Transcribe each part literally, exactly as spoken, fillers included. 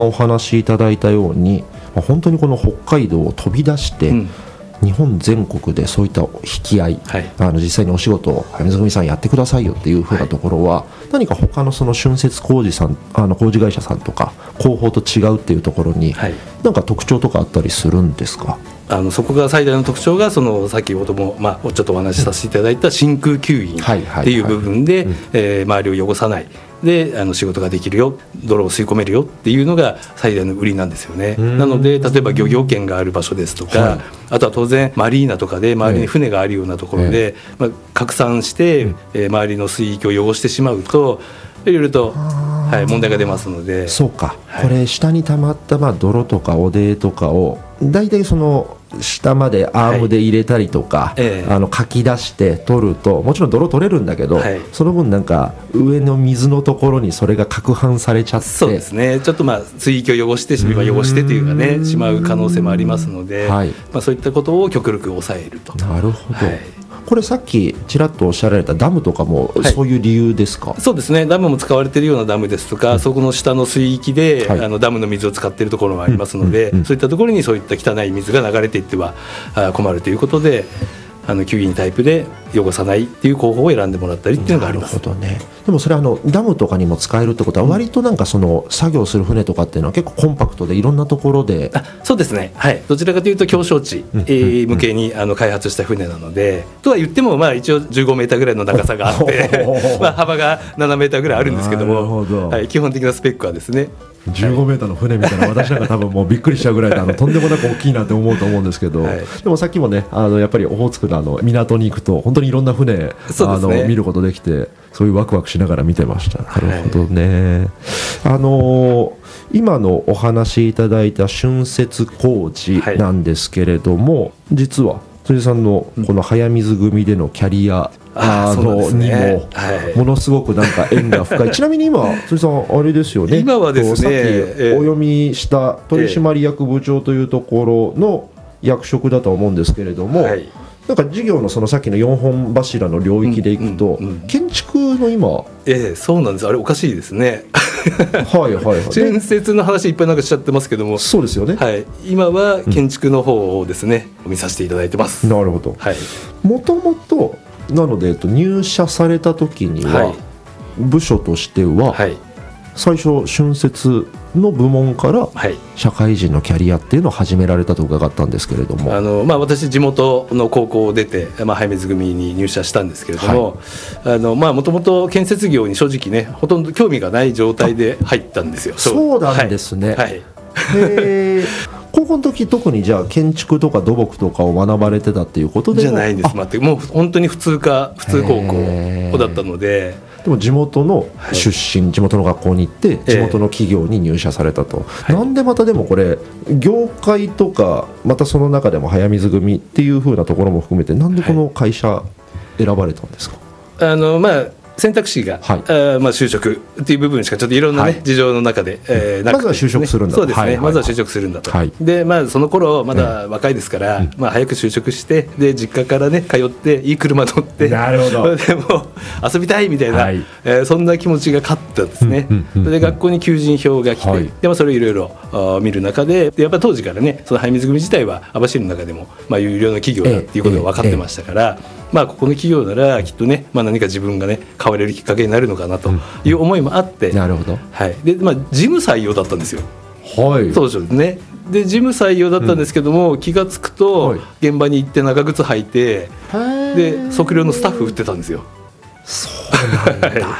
お話しいただいたように本当にこの北海道を飛び出して、うん、日本全国でそういった引き合い、はい、あの実際にお仕事を早水組さんやってくださいよっていう風なところは、はい、何か他のその春節工事さんあの工事会社さんとか広報と違うっていうところに、はい、なんか特徴とかあったりするんですか？ あのそこが最大の特徴がその先ほども、まあ、ちょっとお話しさせていただいた真空吸引っていう部分で、えー、周りを汚さないであの仕事ができるよ、泥を吸い込めるよっていうのが最大の売りなんですよね。なので例えば漁業権がある場所ですとか、はい、あとは当然マリーナとかで周りに船があるようなところで、えーまあ、拡散して、うんえー、周りの水域を汚してしまうといろいろと、はい、問題が出ますので。 そうか、 はい、 これ下に溜まったまあ泥とか汚泥とかを大体その下までアームで入れたりとか、はいええ、あのかき出して取るともちろん泥取れるんだけど、はい、その分なんか上の水のところにそれが攪拌されちゃって、 そうですね、ちょっとまあ水域を汚してしまう汚してというかねしまう可能性もありますので、はいまあ、そういったことを極力抑えると。 なるほど、はい、これさっきちらっとおっしゃられたダムとかもそういう理由ですか？ はい、そうですね、ダムも使われているようなダムですとか、うん、そこの下の水域で、はい、あのダムの水を使っているところもありますので、うんうんうん、そういったところにそういった汚い水が流れていっては困るということで、あの吸引タイプで汚さないっていう工法を選んでもらったりっていうのがあります。 なるほどね。でもそれはあのダムとかにも使えるってことは割となんかその作業する船とかっていうのは結構コンパクトでいろんなところで、 あそうですね、はい、どちらかというと狭小地向けにあの開発した船なので、とは言ってもまあ一応じゅうごメーターぐらいの長さがあってまあ幅がななメーターぐらいあるんですけども、ど、はい、基本的なスペックはですねじゅうごメーターの船みたいな、私なんか多分もうびっくりしちゃうぐらいであのとんでもなく大きいなって思うと思うんですけど、はい、でもさっきもねあのやっぱりオホーツクのあの港に行くと本当にいろんな船、ね、あの見ることできてそういうワクワクしながら見てました。なるほどね、はい、あの今のお話いただいた春節工事なんですけれども、はい、実は辻さんのこの早水組でのキャリア、うんあのにもものすごくなんか縁が深いちなみに今辻さんあれですよね、 今はですね、 さっきお読みした取締役部長というところの役職だと思うんですけれども、はい、なんか事業のそのさっきのよんほん柱の領域でいくと、うんうんうん、建築の今、 ええ、そうなんです。あれおかしいですねはいはいはい、 春節の話いっぱいなんかしちゃってますけども、 そうですよね、 はい、今は建築の方をですね、うん、見させていただいてます。 なるほど、はい、もともとなので、えっと、入社された時には、はい、部署としては、はい、最初春節の部門から社会人のキャリアっていうのを始められたと伺ったんですけれども、 あの、まあ、私地元の高校を出て、まあ、早水組に入社したんですけれども、もともと建設業に正直ねほとんど興味がない状態で入ったんですよ。 そうなんですね、はいはい、へー高校の時特にじゃあ建築とか土木とかを学ばれてたっていうことでじゃないんです。全くもう本当に普通科普通高校だったので、 でも地元の出身、はい、地元の学校に行って地元の企業に入社されたと、えー、なんでまたでもこれ業界とかまたその中でも早水組っていう風なところも含めてなんでこの会社選ばれたんですか？ はい、あのまあ選択肢が、はいあまあ、就職っていう部分しかちょっといろんな、ねはい、事情の中で、えー、なくて、ね、まずは就職するんだと。そうですね、はいはいはい、まずは就職するんだと、はい、でまあ、その頃まだ若いですから、うんまあ、早く就職してで実家から、ね、通っていい車乗ってなるほどでも遊びたいみたいな、はいえー、そんな気持ちが勝ったんですね、うんうんうんうん、で学校に求人票が来て、はいでまあ、それをいろいろ見る中でやっぱり当時からねその早水組自体は網走の中でも、まあ、有料の企業だっていうことが分かってましたから、えええまあ、ここの企業ならきっとね、まあ、何か自分がね変われるきっかけになるのかなという思いもあって、うん、なるほど、はいでまあ、事務採用だったんですよ。はいそうですね。で事務採用だったんですけども、うん、気がつくと、はい、現場に行って長靴履いてで測量のスタッフ売ってたんですよ。 そうなんだ、はい、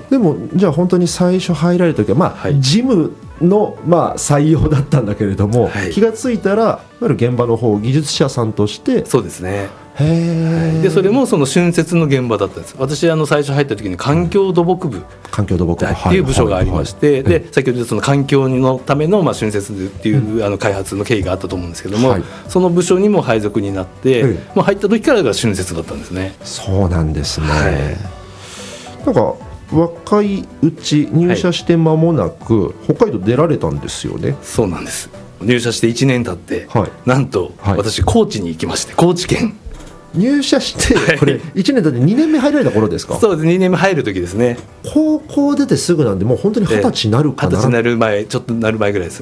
でもじゃあ本当に最初入られる時は、まあはい、事務の、まあ、採用だったんだけれども、はい、気がついたらいわゆる現場の方技術者さんとしてそうですねへでそれもその春節の現場だったんです。私あの最初入った時に環境土木部環境土木部っていう部署がありまして、はいはいはい、で先ほど言ったその環境のためのまあ春節っていう、うん、あの開発の経緯があったと思うんですけども、はい、その部署にも配属になって、はい、もう入った時からが春節だったんですね。 そうなんですね、はい、なんか若いうち入社して間もなく、はい、北海道出られたんですよね。 そうなんです。入社していちねん経って、はい、なんと、はい、私高知に行きまして高知県入社してこれいちねん経ってにねんめ入られた頃ですか？ そうです、にねんめ入る時ですね。 高校出てすぐなんでもう本当に二十歳になるかな、 二十歳になる前、ちょっとなる前ぐらいです